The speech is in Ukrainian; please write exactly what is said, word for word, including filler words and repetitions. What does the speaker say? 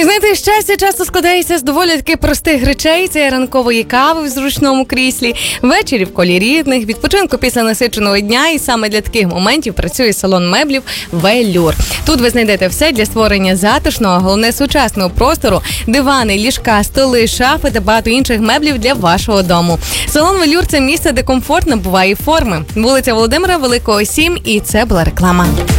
І знаєте, щастя часто складається з доволі таки простих речей. Це ранкової кави в зручному кріслі, ввечері в колі рідних, відпочинку після насиченого дня. І саме для таких моментів працює салон меблів «Велюр». Тут ви знайдете все для створення затишного, головне сучасного простору, дивани, ліжка, столи, шафи та багато інших меблів для вашого дому. Салон «Велюр» – це місце, де комфорт набуває форми. Вулиця Володимира Великого, сім, і це була реклама.